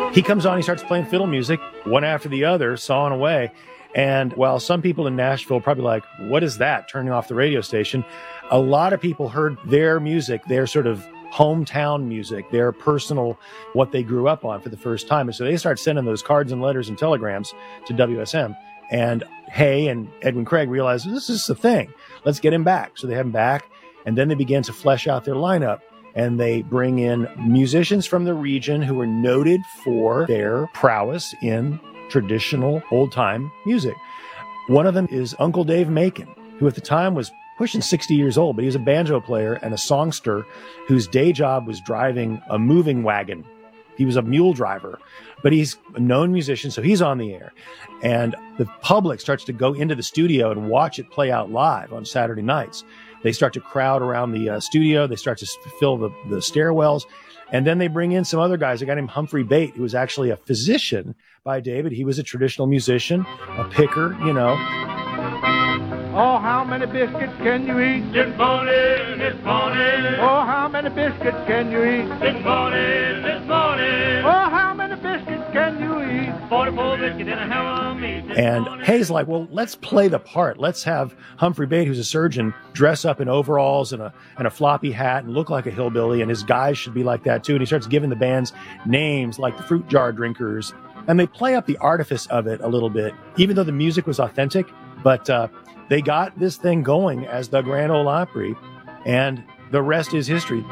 He comes on, he starts playing fiddle music, one after the other, sawing away. And while some people in Nashville are probably like, what is that? Turning off the radio station. A lot of people heard their music, their sort of hometown music, their personal, what they grew up on for the first time. And so they start sending those cards and letters and telegrams to WSM. And Hay and Edwin Craig realized this is the thing. Let's get him back. So they have him back. And then they began to flesh out their lineup. And they bring in musicians from the region who are noted for their prowess in traditional old-time music. One of them is Uncle Dave Macon, who at the time was pushing 60 years old, but he was a banjo player and a songster whose day job was driving a moving wagon. He was a mule driver, but he's a known musician, so he's on the air. And the public starts to go into the studio and watch it play out live on Saturday nights. They start to crowd around the studio. They start to fill the stairwells. And then they bring in some other guys. A guy named Humphrey Bate, who was actually a physician by David. He was a traditional musician, a picker, you know. Oh, how many biscuits can you eat? This morning, this morning. Oh, how many biscuits can you eat? This morning, this morning. Oh, how many biscuits can you eat? 44 biscuits and a hell of meat. And Hayes like, well, let's play the part. Let's have Humphrey Bate, who's a surgeon, dress up in overalls and a floppy hat and look like a hillbilly, and his guys should be like that too. And he starts giving the bands names like the Fruit Jar Drinkers. And they play up the artifice of it a little bit, even though the music was authentic. But they got this thing going as the Grand Ole Opry, and the rest is history.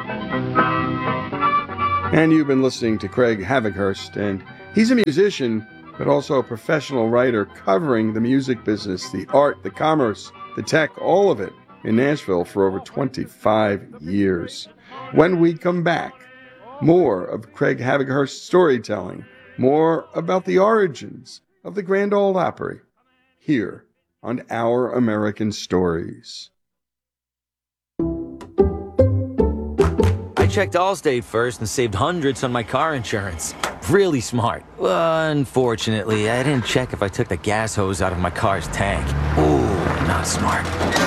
And you've been listening to Craig Havighurst, and he's a musician, but also a professional writer covering the music business, the art, the commerce, the tech, all of it in Nashville for over 25 years. When we come back, more of Craig Havighurst's storytelling, more about the origins of the Grand Ole Opry, here on Our American Stories. I checked Allstate first and saved hundreds on my car insurance. Really smart. Unfortunately, I didn't check if I took the gas hose out of my car's tank. Ooh, not smart.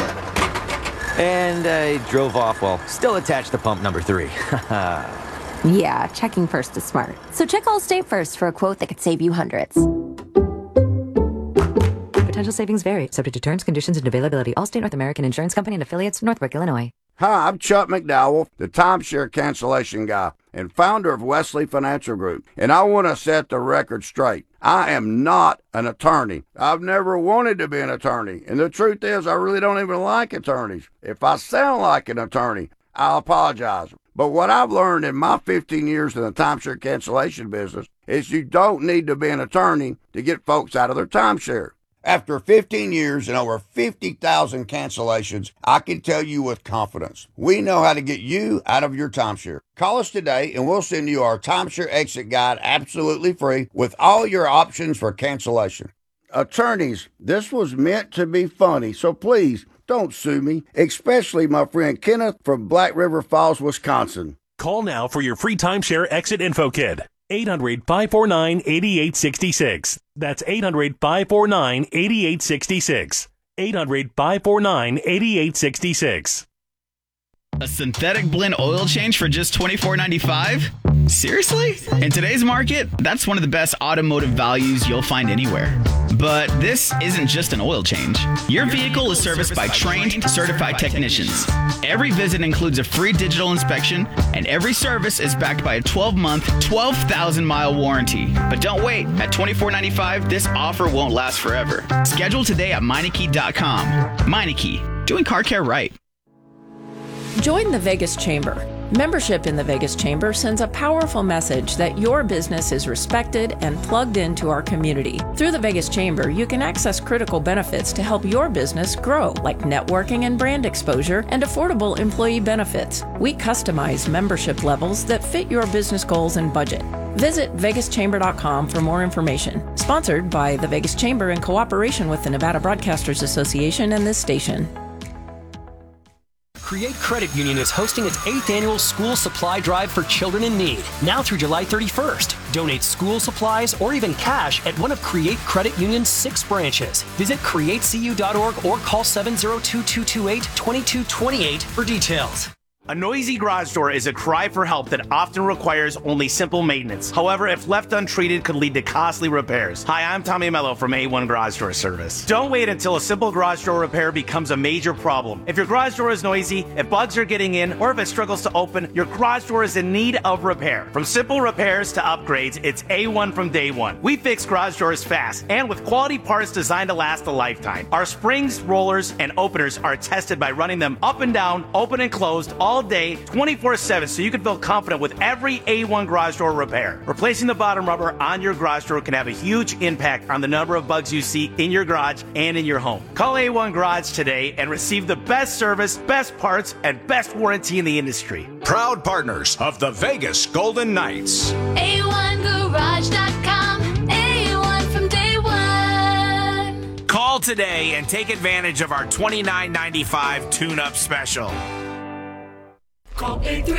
And I drove off while still attached to pump number 3. Yeah, checking first is smart. So check Allstate first for a quote that could save you hundreds. Potential savings vary, subject to terms, conditions, and availability. Allstate North American Insurance Company and affiliates, Northbrook, Illinois. Hi, I'm Chuck McDowell, the timeshare cancellation guy and founder of Wesley Financial Group, and I want to set the record straight. I am not an attorney. I've never wanted to be an attorney, and the truth is I really don't even like attorneys. If I sound like an attorney, I'll apologize. But what I've learned in my 15 years in the timeshare cancellation business is you don't need to be an attorney to get folks out of their timeshare. After 15 years and over 50,000 cancellations, I can tell you with confidence, we know how to get you out of your timeshare. Call us today and we'll send you our timeshare exit guide absolutely free with all your options for cancellation. Attorneys, this was meant to be funny, so please don't sue me, especially my friend Kenneth from Black River Falls, Wisconsin. Call now for your free timeshare exit info kit. 800-549-8866. That's 800-549-8866. 800-549-8866. A synthetic blend oil change for just $24.95? Seriously? In today's market, that's one of the best automotive values you'll find anywhere. But this isn't just an oil change. Your vehicle is serviced by trained, certified technicians. Every visit includes a free digital inspection, and every service is backed by a 12-month, 12,000-mile warranty. But don't wait. At $24.95, this offer won't last forever. Schedule today at Meineke.com. Meineke, doing car care right. Join the Vegas Chamber. Membership in the Vegas Chamber sends a powerful message that your business is respected and plugged into our community. Through the Vegas Chamber, you can access critical benefits to help your business grow, like networking and brand exposure and affordable employee benefits. We customize membership levels that fit your business goals and budget. Visit vegaschamber.com for more information. Sponsored by the Vegas Chamber in cooperation with the Nevada Broadcasters Association and this station. Create Credit Union is hosting its 8th annual school supply drive for children in need, now through July 31st. Donate school supplies or even cash at one of Create Credit Union's 6 branches. Visit createcu.org or call 702-228-2228 for details. A noisy garage door is a cry for help that often requires only simple maintenance. However, if left untreated, could lead to costly repairs. Hi, I'm Tommy Mello from A1 Garage Door Service. Don't wait until a simple garage door repair becomes a major problem. If your garage door is noisy, if bugs are getting in, or if it struggles to open, your garage door is in need of repair. From simple repairs to upgrades, it's A1 from day one. We fix garage doors fast and with quality parts designed to last a lifetime. Our springs, rollers, and openers are tested by running them up and down, open and closed all day, 24/7, so you can feel confident with every A1 garage door repair. Replacing the bottom rubber on your garage door can have a huge impact on the number of bugs you see in your garage and in your home. Call A1 Garage today and receive the best service, best parts, and best warranty in the industry. Proud partners of the Vegas Golden Knights. A1Garage.com. A1 from day one. Call today and take advantage of our $29.95 tune-up special. Call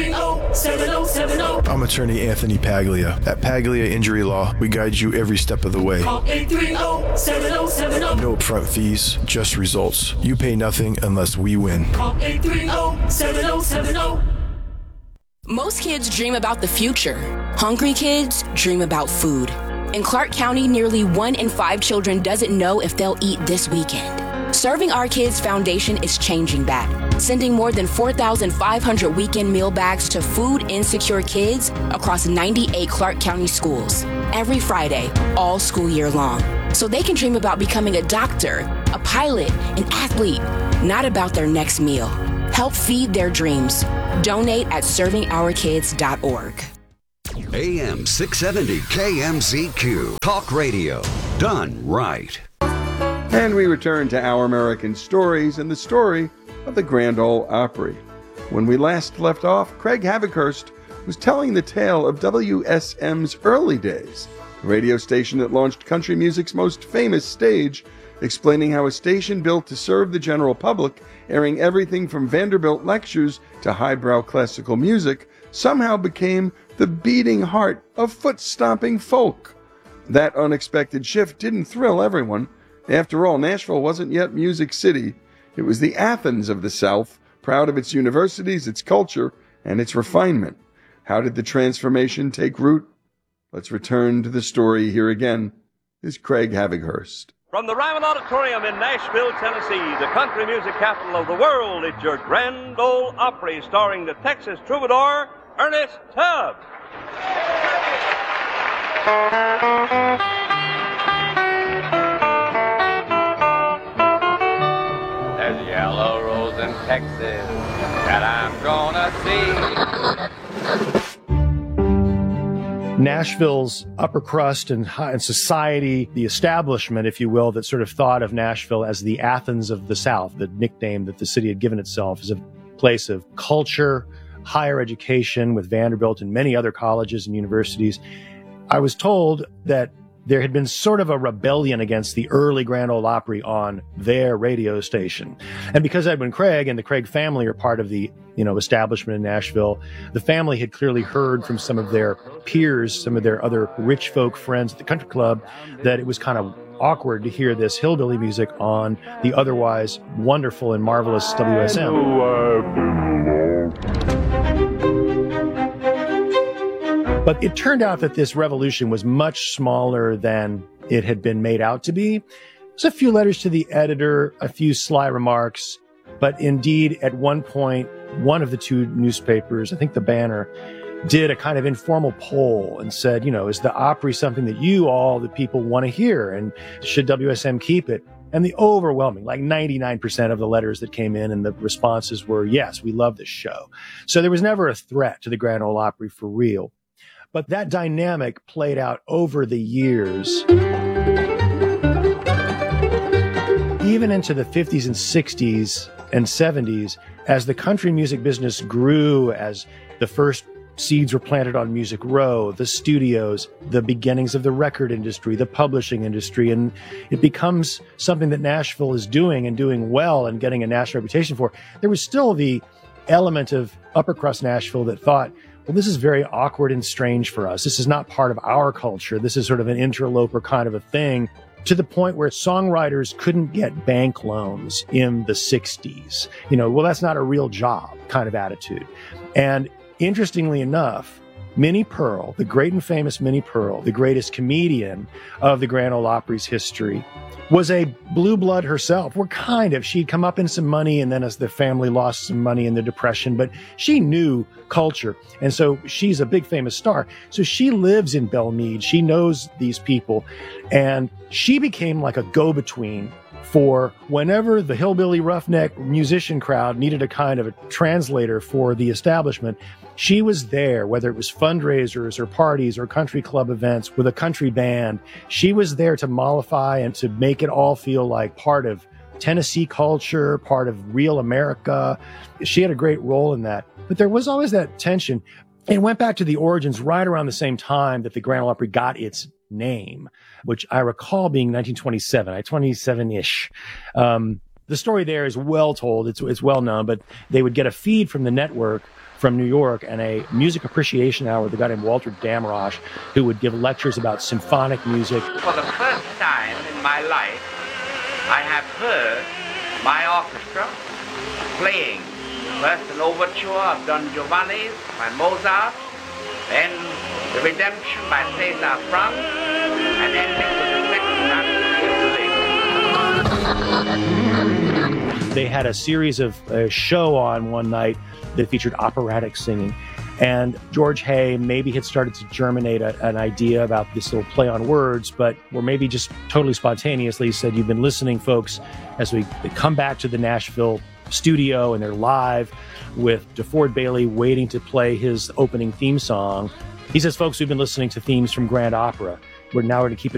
830-7070. I'm attorney Anthony Paglia. At Paglia Injury Law, we guide you every step of the way. Call 830-7070. No upfront fees, just results. You pay nothing unless we win. Call 830-7070. Most kids dream about the future. Hungry kids dream about food. In Clark County, nearly 1 in 5 children doesn't know if they'll eat this weekend. Serving Our Kids Foundation is changing that, sending more than 4,500 weekend meal bags to food insecure kids across 98 Clark County schools every Friday, all school year long, so they can dream about becoming a doctor, a pilot, an athlete, not about their next meal. Help feed their dreams. Donate at servingourkids.org. AM 670 KMZQ. Talk radio. Done right. And we return to Our American Stories and the story of the Grand Ole Opry. When we last left off, Craig Havikhurst was telling the tale of WSM's early days, the radio station that launched country music's most famous stage, explaining how a station built to serve the general public, airing everything from Vanderbilt lectures to highbrow classical music, somehow became the beating heart of foot-stomping folk. That unexpected shift didn't thrill everyone. After all, Nashville wasn't yet Music City. It was the Athens of the South, proud of its universities, its culture, and its refinement. How did the transformation take root? Let's return to the story. Here again is Craig Havikhurst. From the Ryman Auditorium in Nashville, Tennessee, the country music capital of the world, it's your Grand Ole Opry, starring the Texas troubadour, Ernest Tubb. There's a yellow rose in Texas that I'm gonna see. Nashville's upper crust and society, the establishment, if you will, that sort of thought of Nashville as the Athens of the South, the nickname that the city had given itself, is a place of culture, higher education with Vanderbilt and many other colleges and universities. I was told that there had been sort of a rebellion against the early Grand Ole Opry on their radio station. And because Edwin Craig and the Craig family are part of the, establishment in Nashville, the family had clearly heard from some of their peers, some of their other rich folk friends at the country club, that it was kind of awkward to hear this hillbilly music on the otherwise wonderful and marvelous WSM. But it turned out that this revolution was much smaller than it had been made out to be. There's a few letters to the editor, a few sly remarks, but indeed, at one point, one of the two newspapers, I think the Banner, did a kind of informal poll and said, is the Opry something that you all, the people, want to hear? And should WSM keep it? And the overwhelming, like 99% of the letters that came in and the responses were, yes, we love this show. So there was never a threat to the Grand Ole Opry for real. But that dynamic played out over the years. Even into the 50s and 60s and 70s, as the country music business grew, as the first seeds were planted on Music Row, the studios, the beginnings of the record industry, the publishing industry, and it becomes something that Nashville is doing and doing well and getting a national reputation for. There was still the element of upper crust Nashville that thought, well, this is very awkward and strange for us. This is not part of our culture. This is sort of an interloper kind of a thing. to the point where songwriters couldn't get bank loans in the 60s. Well, that's not a real job kind of attitude. And interestingly enough, Minnie Pearl, the great and famous Minnie Pearl, the greatest comedian of the Grand Ole Opry's history, was a blue blood herself. She'd come up in some money, and then as the family lost some money in the Depression, but she knew culture. And so she's a big famous star. So she lives in Belmead. She knows these people. And she became like a go-between for whenever the hillbilly roughneck musician crowd needed a kind of a translator for the establishment. She was there, whether it was fundraisers or parties or country club events with a country band. She was there to mollify and to make it all feel like part of Tennessee culture, part of real America. She had a great role in that. But there was always that tension. It went back to the origins right around the same time that the Grand Ole Opry got its name, which I recall being 1927, 27-ish. The story there is well told. It's well known, but they would get a feed from the network from New York and a music appreciation hour with a guy named Walter Damrosch, who would give lectures about symphonic music. For the first time in my life, I have heard my orchestra playing first an overture of Don Giovanni's by Mozart, then The Redemption by César Franck, and ending with the second Rhapsody. They had a series of show on one night that featured operatic singing. And George Hay maybe had started to germinate an idea about this little play on words, or maybe just totally spontaneously said, you've been listening, folks, as they come back to the Nashville studio and they're live with DeFord Bailey waiting to play his opening theme song. He says, folks, we've been listening to themes from Grand Opera. We're now going to keep it